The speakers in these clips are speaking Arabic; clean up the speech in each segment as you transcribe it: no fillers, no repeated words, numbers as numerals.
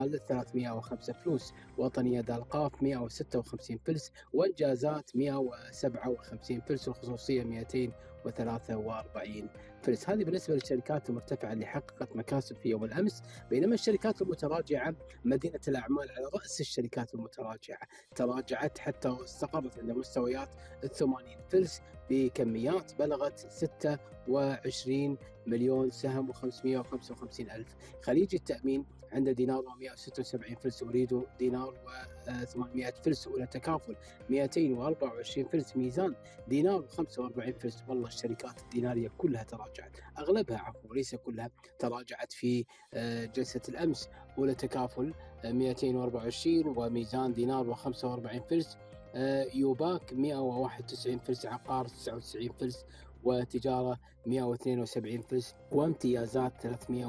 305 فلوس، وطنية دالقاف 156 فلس، وإنجازات 157 فلس، والخصوصية 243 فلس. هذه بالنسبة للشركات المرتفعة اللي حققت مكاسب في يوم الأمس. بينما الشركات المتراجعة، مدينة الأعمال على رأس الشركات المتراجعة تراجعت حتى استقرت عند مستويات 80 فلس بكميات بلغت 26 مليون سهم و555 ألف. خليج التأمين عند دينار و176 فلس، أريد دينار و800 فلس، أولى تكافل 224 فلس، ميزان دينار و45 فلس. والله الشركات الدينارية كلها تراجعت، أغلبها عفوا ليس كلها، تراجعت في جلسة الأمس. أولى تكافل 224 وميزان دينار و45 فلس، يوباك 191 فلس، عقار 99 فلس، وتجارة 172 فلس، وامتيازات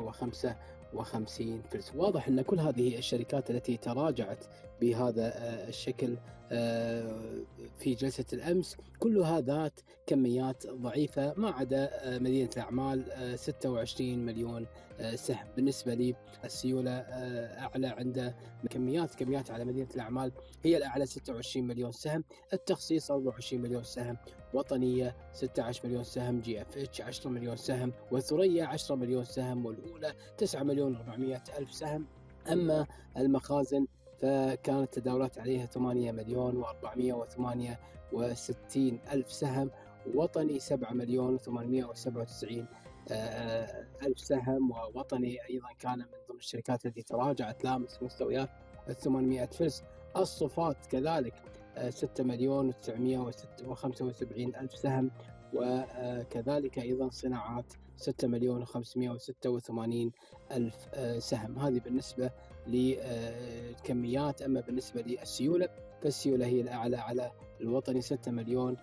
355 فلس. واضح أن كل هذه الشركات التي تراجعت بهذا الشكل في جلسة الأمس كلها ذات كميات ضعيفة، ما عدا مدينة الأعمال 26 مليون سهم. بالنسبة لي السيولة أعلى عند كميات على مدينة الأعمال هي الأعلى 26 مليون سهم، التخصيص 24 مليون سهم، وطنية 16 مليون سهم، جي اف اتش 10 مليون سهم، وثريا 10 مليون سهم، والأولى 9 مليون 400 ألف سهم. أما المخازن فكانت تداولات عليها 8 مليون و468 ألف سهم، وطني 7 مليون و897 ألف سهم. ووطني أيضا كان من ضمن الشركات التي تراجعت لامس مستويات 800 فلس. الصفات كذلك 6 مليون و975 ألف سهم، وكذلك أيضا صناعات 6 مليون و586 ألف سهم. هذه بالنسبة للكميات. أما بالنسبة للسيولة فالسيولة هي الأعلى على الوطني 6 مليون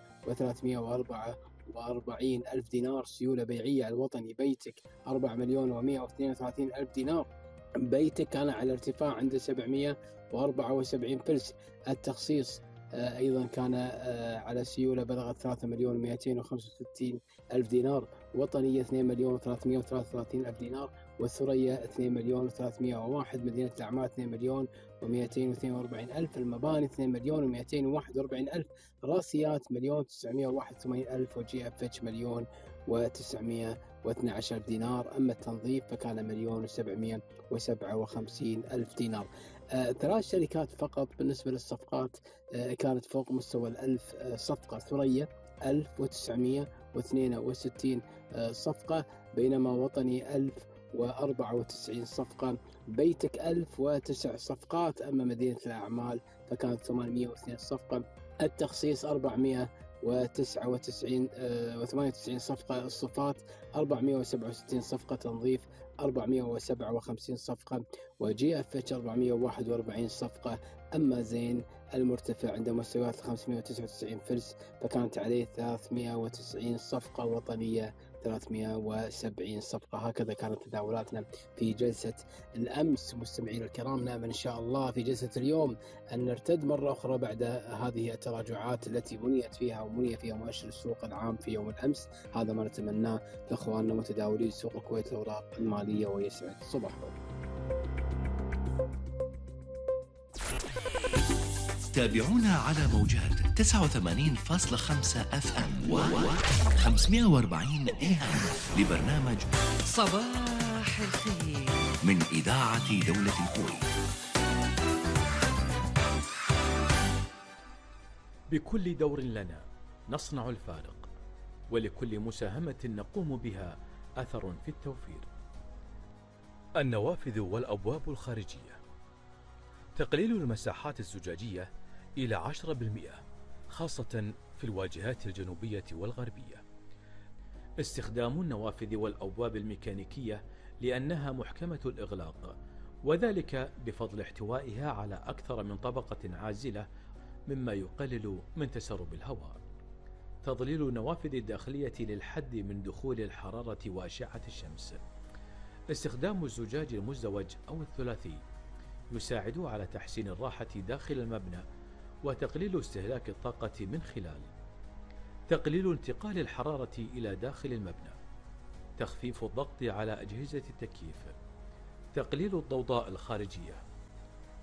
و344 ألف دينار سيولة بيعية على الوطني. بيتك 4 مليون و132 ألف دينار، بيتك كان على ارتفاع عند 774 فلس. التخصيص أيضا كان على سيولة بلغت 3 مليون 265 ألف دينار، وطنية 2 مليون 333 ألف دينار، والثريا 2 مليون 301، مدينة الأعمال 2 مليون و242 ألف، المباني 2 مليون و241 ألف، راسيات مليون 981 ألف، وجي اف اتش مليون و912 دينار. أما التنظيف فكان مليون و757 ألف دينار. 3 شركات فقط بالنسبة للصفقات كانت فوق مستوى 1000 صفقة. ثريا 1962 صفقة، بينما وطني 1094 صفقة، بيتك 1009 صفقات. أما مدينة الأعمال فكانت 802 صفقة، التخصيص 499 صفقة، الصفات 467 صفقة، تنظيف 457 صفقة، وجي اف اتش 441 صفقة. أما زين المرتفع عند مستويات 599 فلس فكانت عليه 390 صفقة، وطنية 370 صفقة. هكذا كانت تداولاتنا في جلسة الأمس. مستمعين الكرام، نأمل إن شاء الله في جلسة اليوم أن نرتد مرة أخرى بعد هذه التراجعات التي مني فيها مؤشر السوق العام في يوم الأمس. هذا ما نتمناه لإخواننا متداولي سوق الكويت الأوراق المالية، ويسعد صباحهم. تابعونا على موجات 89.5 اف ام و 540 اي ام لبرنامج صباح الخير من إذاعة دولة الكويت. بكل دور لنا نصنع الفارق، ولكل مساهمة نقوم بها أثر في التوفير. النوافذ والأبواب الخارجية، تقليل المساحات الزجاجية إلى 10%، خاصة في الواجهات الجنوبية والغربية. استخدام النوافذ والأبواب الميكانيكية لأنها محكمة الإغلاق، وذلك بفضل احتوائها على أكثر من طبقة عازلة، مما يقلل من تسرب الهواء. تظليل النوافذ الداخلية للحد من دخول الحرارة وأشعة الشمس. استخدام الزجاج المزدوج أو الثلاثي يساعد على تحسين الراحة داخل المبنى وتقليل استهلاك الطاقة من خلال تقليل انتقال الحرارة إلى داخل المبنى، تخفيف الضغط على أجهزة التكييف، تقليل الضوضاء الخارجية،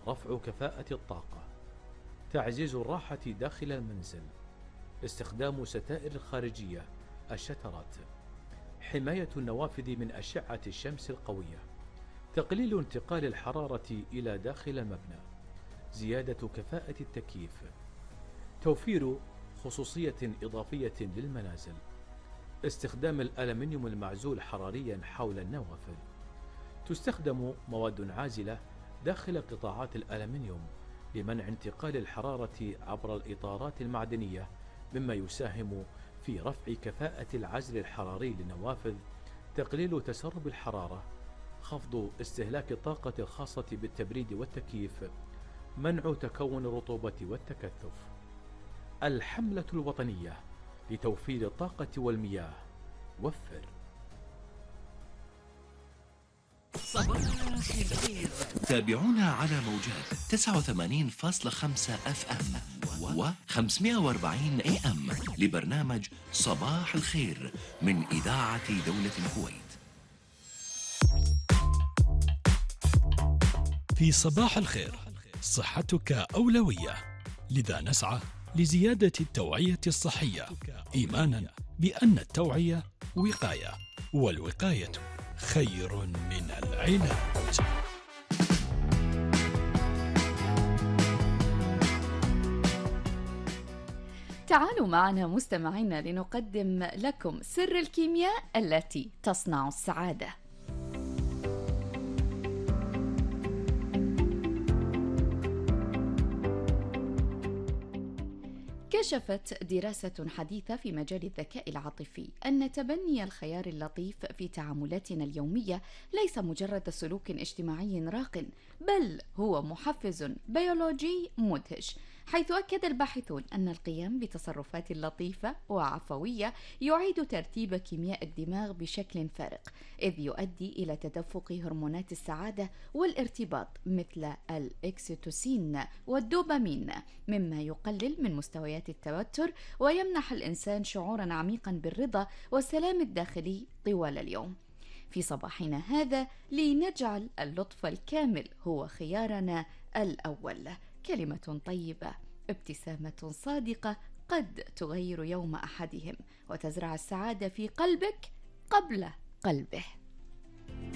رفع كفاءة الطاقة، تعزيز الراحة داخل المنزل، استخدام ستائر الخارجية الشترات، حماية النوافذ من أشعة الشمس القوية، تقليل انتقال الحرارة إلى داخل المبنى، زيادة كفاءة التكييف، توفير خصوصية إضافية للمنازل، استخدام الألمنيوم المعزول حراريا حول النوافذ. تستخدم مواد عازلة داخل قطاعات الألمنيوم لمنع انتقال الحرارة عبر الإطارات المعدنية، مما يساهم في رفع كفاءة العزل الحراري للنوافذ، تقليل تسرب الحرارة، خفض استهلاك الطاقة الخاصة بالتبريد والتكييف، منع تكون الرطوبة والتكثف. الحملة الوطنية لتوفير الطاقة والمياه. وفر. صباح الخير. تابعونا على موجات 89.5 FM و540 AM لبرنامج صباح الخير من إذاعة دولة الكويت. في صباح الخير صحتك أولوية، لذا نسعى لزيادة التوعية الصحية، إيمانا بأن التوعية وقاية، والوقاية خير من العلاج. تعالوا معنا مستمعينا لنقدم لكم سر الكيمياء التي تصنع السعادة. كشفت دراسة حديثة في مجال الذكاء العاطفي أن تبني الخيار اللطيف في تعاملاتنا اليومية ليس مجرد سلوك اجتماعي راق، بل هو محفز بيولوجي مدهش، حيث أكد الباحثون أن القيام بتصرفات لطيفة وعفوية يعيد ترتيب كيمياء الدماغ بشكل فارق، إذ يؤدي إلى تدفق هرمونات السعادة والارتباط مثل الإكسيتوسين والدوبامين، مما يقلل من مستويات التوتر ويمنح الإنسان شعورا عميقا بالرضا والسلام الداخلي طوال اليوم. في صباحنا هذا لنجعل اللطف الكامل هو خيارنا الأول. كلمة طيبة، ابتسامة صادقة قد تغير يوم أحدهم وتزرع السعادة في قلبك قبل قلبه.